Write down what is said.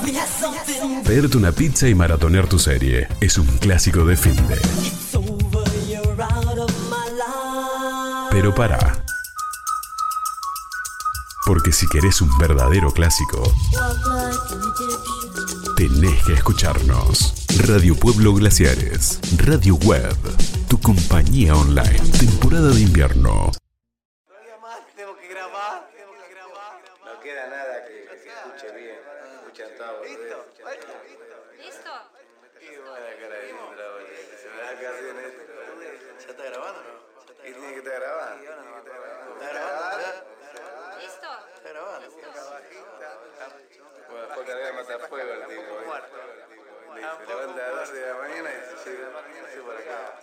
Pedirte una pizza y maratonear tu serie es un clásico de finde. Pero pará. Porque si querés un verdadero clásico, tenés que escucharnos. Radio Pueblo Glaciares, Radio Web, tu compañía online, temporada de invierno. Todavía más, tengo que grabar. No queda nada que se escuche bien. Escuchan todo. ¿Listo? ¿Listo? Qué buena cara de Indra, boludo. Se me da casi en esto. ¿Ya está grabando o no? ¿Qué tiene que estar grabando? ¿Está grabando? ¿Listo? ¿Está grabando? Bueno, fue a cargar matafuego el tipo. Se levanta a las 12 de la mañana y se llega por acá.